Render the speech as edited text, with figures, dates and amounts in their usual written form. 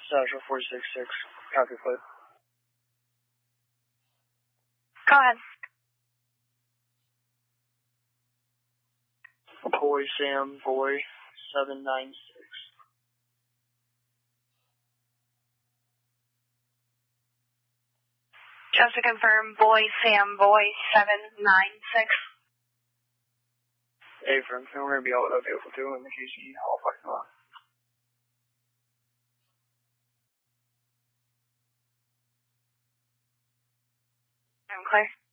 Satchel 466, copy flight. Go ahead. Boy Sam Boy 796. Just to confirm, Boy Sam Boy 796. Affirm, so we're going to be out of vehicle 2 in the KC Hall parking lot. I'm clear.